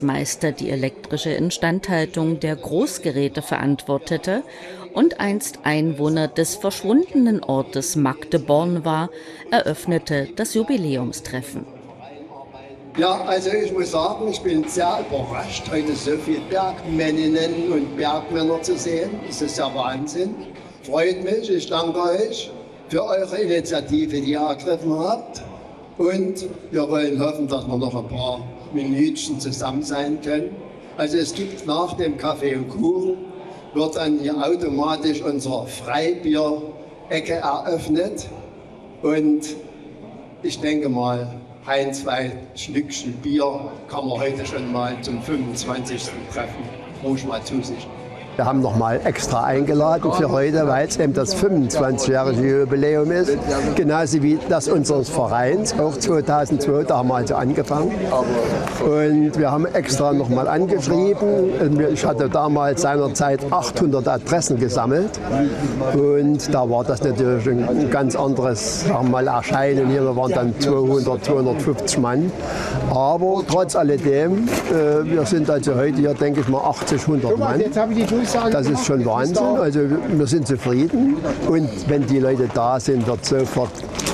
Meister die elektrische Instandhaltung der Großgeräte verantwortete und einst Einwohner des verschwundenen Ortes Magdeborn war, eröffnete das Jubiläumstreffen. Ja, also ich muss sagen, ich bin sehr überrascht, heute so viele Bergmänninnen und Bergmänner zu sehen. Das ist ja Wahnsinn. Freut mich, ich danke euch für eure Initiative, die ihr ergriffen habt. Und wir wollen hoffen, dass wir noch ein paar Minütchen zusammen sein können. Also es gibt nach dem Kaffee und Kuchen, wird dann hier automatisch unsere Freibier-Ecke eröffnet. Und ich denke mal, ein, zwei Schlückchen Bier kann man heute schon mal zum 25. Treffen ruhig mal zu sich. Wir haben noch mal extra eingeladen für heute, weil es eben das 25-jährige Jubiläum ist. Genauso wie das unseres Vereins, auch 2002, da haben wir also angefangen. Und wir haben extra noch mal angeschrieben. Ich hatte damals seinerzeit 800 Adressen gesammelt. Und da war das natürlich ein ganz anderes, sagen wir mal, Erscheinen. Hier wir waren dann 200, 250 Mann. Aber trotz alledem, wir sind also heute hier, denke ich mal, 80, 100 Mann. Das ist schon Wahnsinn, also wir sind zufrieden und wenn die Leute da sind, wird sofort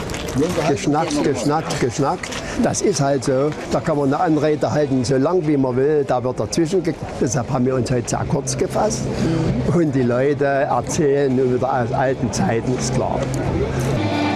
geschnackt. Das ist halt so, da kann man eine Anrede halten, so lang wie man will, da wird dazwischen deshalb haben wir uns heute sehr kurz gefasst und die Leute erzählen wieder aus alten Zeiten, ist klar.